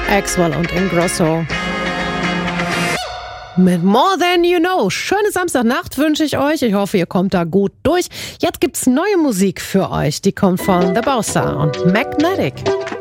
Axwell und Ingrosso. Mit More Than You Know. Schöne Samstagnacht wünsche ich euch. Ich hoffe, ihr kommt da gut durch. Jetzt gibt's neue Musik für euch. Die kommt von The Bossa und Magnetic.